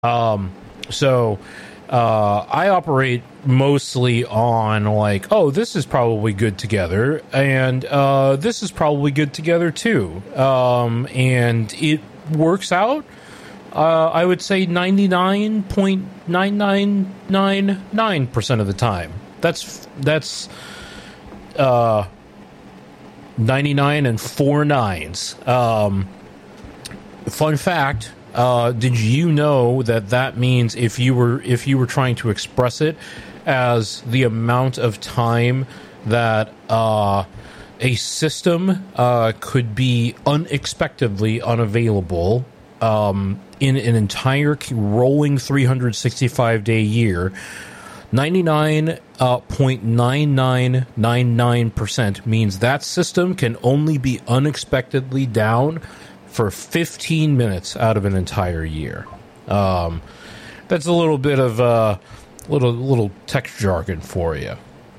So I operate mostly on like, oh, this is probably good together, and this is probably good together too, and it works out. I would say 99.9999% of the time. That's 99 and 4 nines. Fun fact. Did you know that means if you were trying to express it as the amount of time that a system could be unexpectedly unavailable in an entire rolling 365-day year, 99.9999% means that system can only be unexpectedly down for 15 minutes out of an entire year. That's a little bit of little tech jargon for you.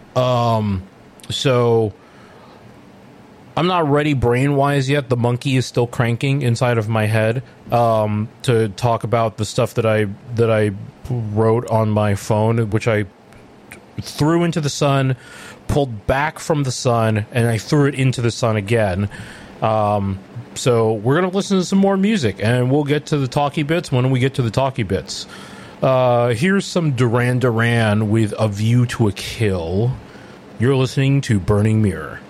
So I'm not ready brain-wise yet. The monkey is still cranking inside of my head to talk about the stuff that I wrote on my phone, which I threw into the sun, pulled back from the sun, and I threw it into the sun again. So we're going to listen to some more music, and we'll get to the talkie bits when we get to the talkie bits. Here's some Duran Duran with A View to a Kill. You're listening to Burning Mirror.